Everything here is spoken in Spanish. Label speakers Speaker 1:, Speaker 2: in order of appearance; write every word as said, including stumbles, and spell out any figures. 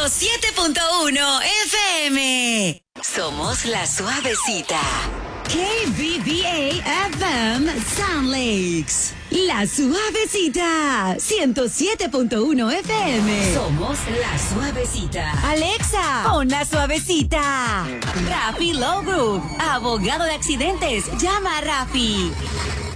Speaker 1: ciento siete punto uno F M. Somos la suavecita. K B B A F M Sound Lakes. La suavecita. ciento siete punto uno F M. Somos la suavecita. Alexa, pon la suavecita. Rafi Low Group, abogado de accidentes. Llama a Rafi.